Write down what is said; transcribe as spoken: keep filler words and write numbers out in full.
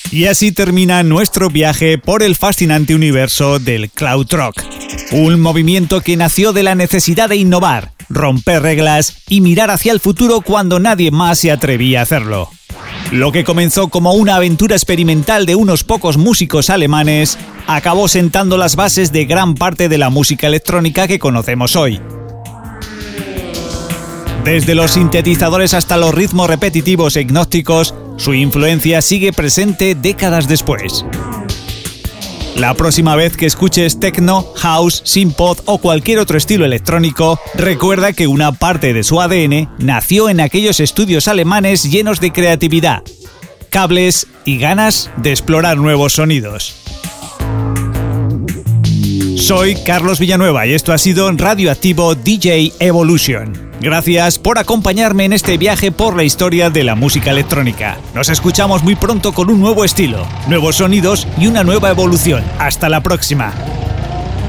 Y así termina nuestro viaje por el fascinante universo del Krautrock. Un movimiento que nació de la necesidad de innovar, romper reglas y mirar hacia el futuro cuando nadie más se atrevía a hacerlo. Lo que comenzó como una aventura experimental de unos pocos músicos alemanes, acabó sentando las bases de gran parte de la música electrónica que conocemos hoy. Desde los sintetizadores hasta los ritmos repetitivos e hipnóticos, su influencia sigue presente décadas después. La próxima vez que escuches techno, house, synthpop o cualquier otro estilo electrónico, recuerda que una parte de su A D N nació en aquellos estudios alemanes llenos de creatividad, cables y ganas de explorar nuevos sonidos. Soy Carlos Villanueva y esto ha sido Radioactivo D J Evolution. Gracias por acompañarme en este viaje por la historia de la música electrónica. Nos escuchamos muy pronto con un nuevo estilo, nuevos sonidos y una nueva evolución. Hasta la próxima.